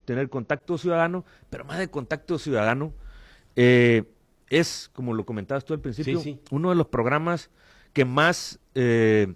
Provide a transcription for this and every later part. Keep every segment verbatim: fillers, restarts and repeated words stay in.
tener contacto ciudadano, pero más de contacto ciudadano, eh, es, como lo comentabas tú al principio, sí, sí. uno de los programas que más, eh,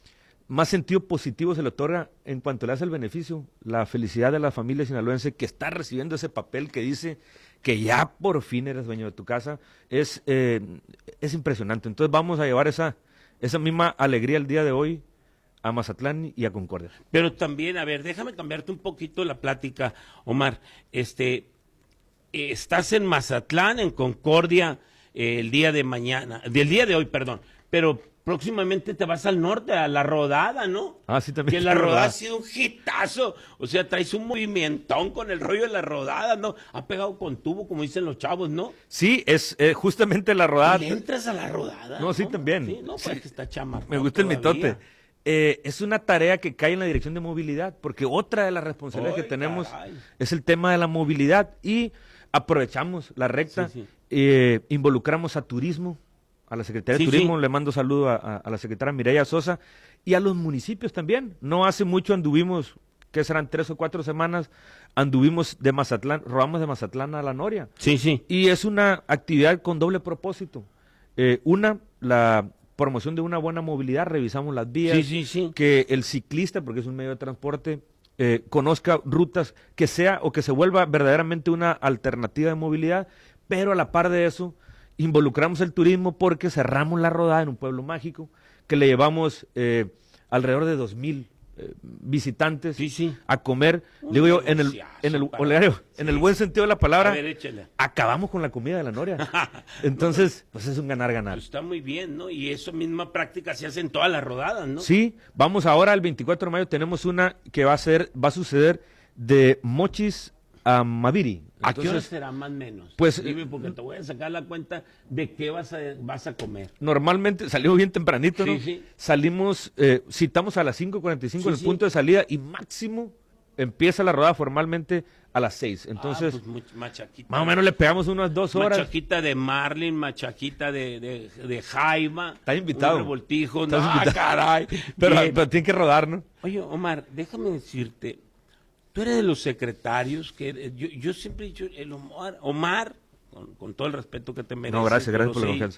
más sentido positivo se le otorga en cuanto le hace el beneficio, la felicidad de la familia sinaloense que está recibiendo ese papel que dice que ya por fin eres dueño de tu casa, es, eh, es impresionante. Entonces vamos a llevar esa, esa misma alegría el día de hoy a Mazatlán y a Concordia. Pero también, a ver, déjame cambiarte un poquito la plática, Omar. Este, eh, estás en Mazatlán, en Concordia, eh, el día de mañana, del día de hoy, perdón, pero próximamente te vas al norte, a La Rodada, ¿no? Ah, sí, también. Que La Rodada ha sido un hitazo, o sea, traes un movimientón con el rollo de La Rodada, ¿no? Ha pegado con tubo, como dicen los chavos, ¿no? Sí, es eh, justamente La Rodada. ¿Y le entras a La Rodada? No, sí, también. Sí, no, sí. pues que está chamarrón. Me gusta el todavía. mitote. Eh, es una tarea que cae en la dirección de movilidad, porque otra de las responsabilidades Ay, que tenemos caray. es el tema de la movilidad y aprovechamos la recta, Sí, sí. eh, involucramos a turismo, a la Secretaría Sí, de Turismo, sí. le mando saludo a, a, a la secretaria Mireya Sosa y a los municipios también. No hace mucho anduvimos, que serán tres o cuatro semanas, anduvimos de Mazatlán, robamos de Mazatlán a La Noria. Sí, sí. Y es una actividad con doble propósito. Eh, una, la promoción de una buena movilidad, revisamos las vías, Sí, sí, sí. que el ciclista, porque es un medio de transporte, eh, conozca rutas que sea o que se vuelva verdaderamente una alternativa de movilidad, pero a la par de eso, involucramos el turismo porque cerramos La Rodada en un pueblo mágico, que le llevamos eh, alrededor de dos mil eh, visitantes Sí, sí. a comer. Un Digo yo, en el, negociazo en el, para- Olegario, Sí. en el buen sentido de la palabra, A ver, échale. acabamos con la comida de La Noria. Entonces, pues es un ganar-ganar. Pues está muy bien, ¿no? Y eso misma práctica se hace en todas las rodadas, ¿no? Sí, vamos ahora al veinticuatro de mayo, tenemos una que va a ser, va a suceder de Mochis a Maviri. ¿A qué hora Entonces, será más o menos? pues, Dime, porque te voy a sacar la cuenta de qué vas a, vas a comer. normalmente salimos bien tempranito, ¿no? Sí, sí. Salimos, eh, citamos a las cinco cuarenta y cinco Sí, en el sí. punto de salida y máximo empieza la rodada formalmente a las seis. Entonces, Ah, pues, much- machaquita. más o menos le pegamos unas dos horas. Machaquita de Marlin, machaquita de, de, de Jaima. Estás invitado. Un revoltijo. No, Estás ah, invitado. caray. Pero, Bien. pero tiene que rodar, ¿no? Oye, Omar, déjame decirte, tú eres de los secretarios que yo, yo siempre he dicho, el Omar, Omar con, con todo el respeto que te mereces. No, gracias, yo gracias lo por la sé, confianza.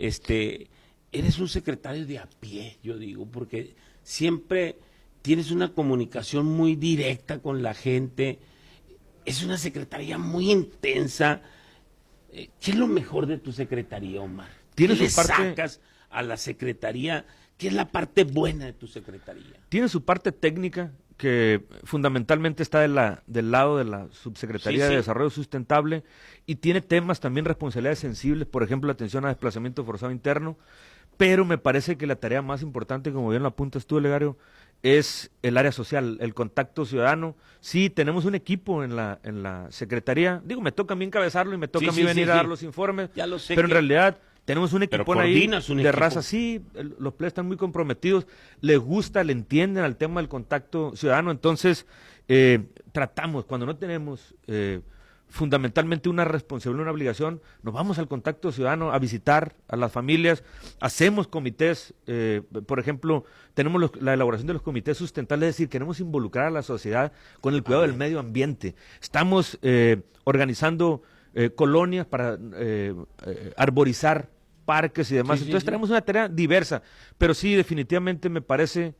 Este, eres un secretario de a pie, yo digo, porque siempre tienes una comunicación muy directa con la gente. Es una secretaría muy intensa. Eh, ¿Qué es lo mejor de tu secretaría, Omar? Tiene ¿Qué su le parte- sacas a la secretaría? ¿Qué es la parte buena de tu secretaría? Tiene su parte técnica, que fundamentalmente está de la, del lado de la Subsecretaría Sí, sí. de Desarrollo Sustentable, y tiene temas también, responsabilidades sensibles, por ejemplo, la atención a desplazamiento forzado interno, pero me parece que la tarea más importante, como bien lo apuntas tú, Olegario, es el área social, el contacto ciudadano. Sí, tenemos un equipo en la, en la Secretaría, digo, me toca a mí encabezarlo y me toca Sí, a mí sí, venir sí, a dar sí. los informes, Ya lo sé pero en que- realidad tenemos un Pero equipo ahí coordinas un de equipo. raza, sí, el- los players están muy comprometidos, les gusta, le entienden al tema del contacto ciudadano, entonces eh, tratamos, cuando no tenemos eh, fundamentalmente una responsabilidad, una obligación, nos vamos al contacto ciudadano a visitar a las familias, hacemos comités, eh, por ejemplo, tenemos los- la elaboración de los comités sustentables, es decir, queremos involucrar a la sociedad con el cuidado del medio ambiente, estamos eh, organizando eh, colonias para eh, eh, arborizar parques y demás. Sí, sí, Entonces sí. tenemos una tarea diversa, pero sí, definitivamente me parece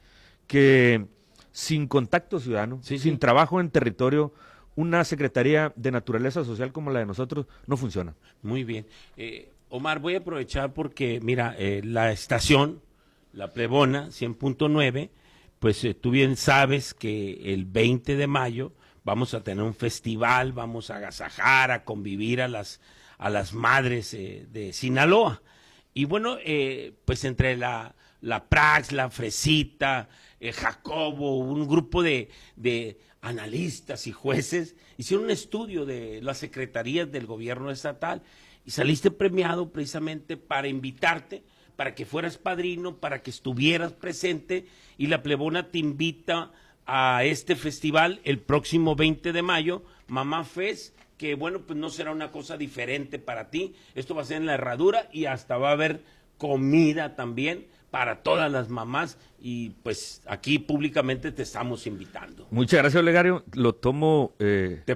que sin contacto ciudadano, Sí, sin sí. trabajo en territorio, una secretaría de naturaleza social como la de nosotros no funciona. Muy bien. Eh, Omar, voy a aprovechar porque, mira, eh, la estación, la Plebona, cien punto nueve, pues eh, tú bien sabes que el veinte de mayo vamos a tener un festival, vamos a agasajar, a convivir a las, a las madres eh, de Sinaloa. Y bueno, eh, pues entre la, la Prax, la Fresita, eh, Jacobo, un grupo de, de analistas y jueces, hicieron un estudio de las secretarías del gobierno estatal y saliste premiado precisamente para invitarte, para que fueras padrino, para que estuvieras presente, y la Plebona te invita a este festival el próximo veinte de mayo, Mamá Fest, que bueno, pues no será una cosa diferente para ti, esto va a ser en la Herradura y hasta va a haber comida también para todas las mamás, y pues aquí públicamente te estamos invitando. Muchas gracias, Olegario. Lo tomo eh,